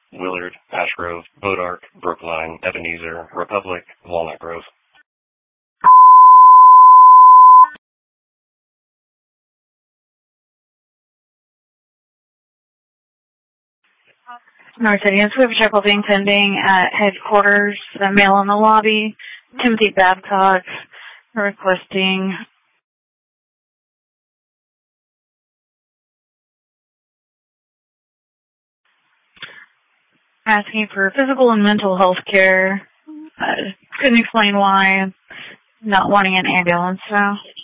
Willard, Ash Grove, Bodark, Brookline, Ebenezer, Republic, Walnut Grove. North City and Swift check will be pending at headquarters. A mail in the lobby. Timothy Babcock requesting asking for physical and mental health care. Couldn't explain why. Not wanting an ambulance, so.